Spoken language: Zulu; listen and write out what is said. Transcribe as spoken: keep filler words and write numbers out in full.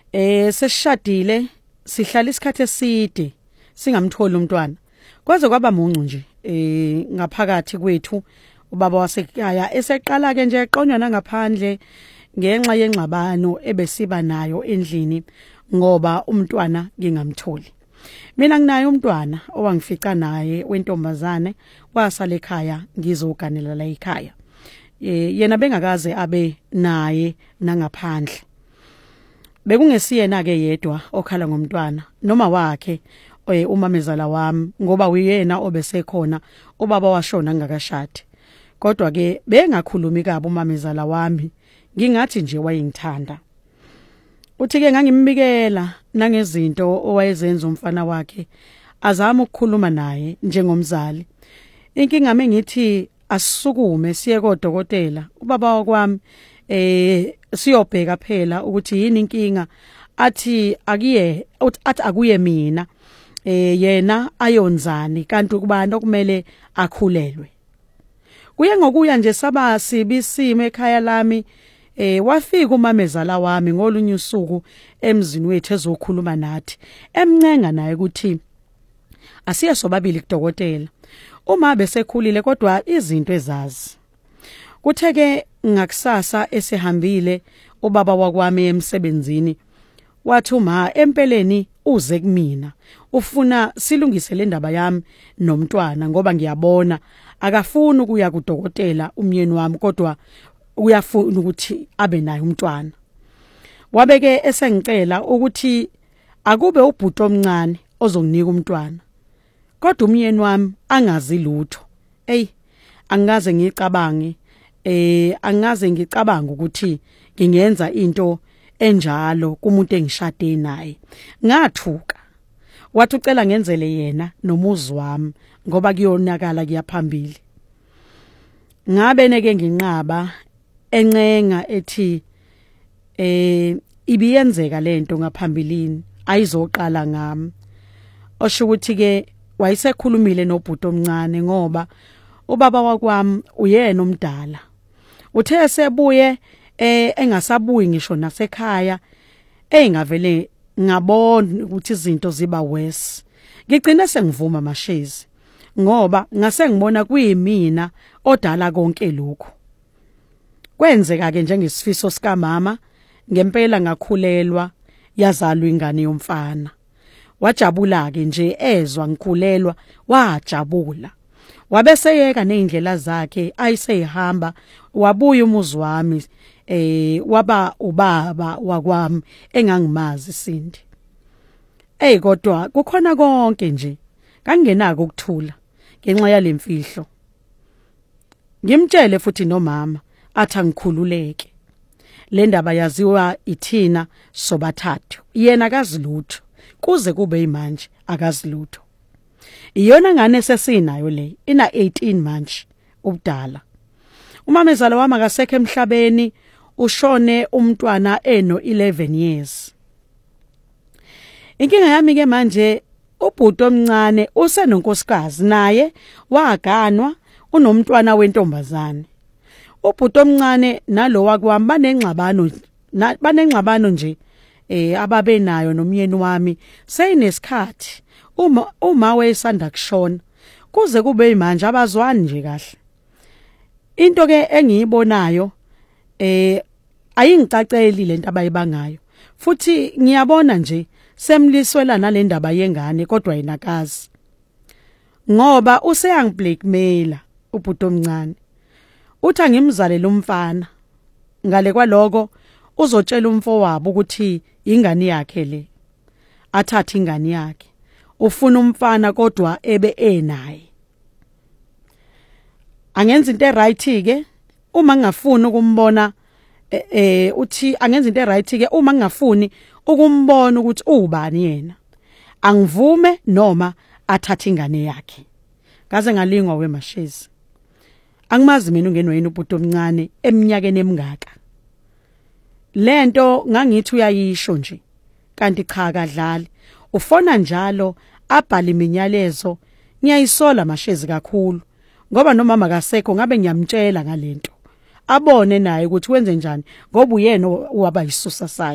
eh sesishadile sihlala isikhathi eside singamtholi umntwana kwaze kwaba muncu nje eh ngaphakathi kwethu ubaba wasekhaya eseqala ke nje eqonywa nangaphandle ngenxa yenxabano ebesiba nayo endlini ngoba umntwana ngingamtholi. Mina nginayo umntwana owangifica naye wentombazane wasala ekhaya ngizoganela la ekhaya. Eh yena bengakaze abe naye nangaphandle. Bekungesiyena ke yedwa okhala ngomntwana noma wakhe umamezala wami ngoba uyena obesekhona ubaba washona ngakashadi. Kodwa ke bengakhulumi kabi umamezala wami ngingathi nje wayengithanda. Uthi ke ngangimbikela nangezinto owayezenza umfana wakhe azama ukukhuluma naye njengomzali. Inkinga mengithi asisukume siye kodokotela ubaba wakwami eh siyobheka phela ukuthi yini inkinga athi akiye athi akuye mina eh yena ayonzani kanti kubantu okumele akhulelwe. Kuye ngokuya nje saba sibisimo ekhaya lami eh wafika umamezala wami ngolunye usuku emzini wethu ezokhuluma nathi emncenga naye ukuthi asiye sobabili kudokotela uma besekhulile kodwa izinto ezazi. Kutheke ngakusasa esehambile ubaba wakwami emsebenzini wathi uma empeleni uze kumina ufuna silungise le ndaba yami nomntwana ngoba ngiyabona akafuni ukuya kudokotela umyeni wami kodwa uyafuna ukuthi abe naye umntwana. Wabeke esengicela ukuthi akube ubhuti omncane ozonginika umntwana kodwa umyeni wami angazi lutho. Ey angaze ngicabange eh angaze ngicabanga ukuthi ngingenza into enjalo kumuntu engishade naye. Ngathuka wathi ucela ngenzele yena nomuzi wami ngoba kuyonakala kuyaphambili. Ngabe neke nginqaba encenga ethi eh ibiyenzeka lento ngaphambilini ayizoqala ngami. Osho ukuthi ke wayesekhulumile nobhuti omncane ngoba ubaba wakwami uyena omdala. Uthe sebuye eh engasabuyi ngisho nasekhaya engavele ngabona ukuthi izinto ziba worse. Ngigcina sengivuma mashezi ngoba ngase ngibona kuyimina odala konke lokho. Kwenzeka ke njengesifiso sika mama ngempela ngakhulelwa yazalwa ingane yomfana. Wajabula ke nje ezwa ngikhulelwa wajabula. Wabeseyeka neindlela zakhe ayisehamba wabuya umuzi wami eh waba ubaba wakwami engangimazi Sindi. Ey kodwa kukhona konke nje kangenako ukuthula ngenxa yalemfihlo. Ngimtshele futhi nomama athi angikhululeke. Le ndaba yaziwa ithina sobathathu. Yena akazilutho kuze kube imanje akazilutho. Iyona ngane sesinayo le ina eighteen manje ubudala. Umamezala wami akasekho emhlabeni ushone umntwana eno eleven years. Inkinga yami ke manje ubhuti omncane usenonkosikazi naye waganwa unomntwana wentombazane. Ubhuti omncane nalo wakwami banengxabano banengxabano nje eh ababe nayo nomyeni wami seyinesikhathi uma uma wayesanda kushona kuze kube manje abazwani nje kahle. Into ke engiyibonayo eh ayingicaceli lento abayibangayo futhi ngiyabona nje semliswela nale ndaba yengane kodwa yinakazi ngoba useyangiblackmaila ubhuti omncane. Uthi angimzalele umfana ngale kwaloko uzotshela umfowabo ukuthi ingane yakhe le athathe ingane yakhe ufuna umfana kodwa ebe enaye. Angenza into eright ke uma ngingafuni ukumbona eh uthi angenza into eright ke uma ngingafuni ukumbona ukuthi ubani yena angivume noma athathe ingane yakhe. Ngaze ngalingwa wemashezi. Angimazi mina ungene wena ubhuti omncane eminyakeni emingaka. Lento ngangithi uyayisho nje kanti cha kadlali ufona njalo abhala iminyalezo ngiyayisola mashezi kakhulu ngoba nomama kasekho ngabe ngiyamtshela ngalento abone naye ukuthi wenze njani ngoba uyena waba yisusa sayo.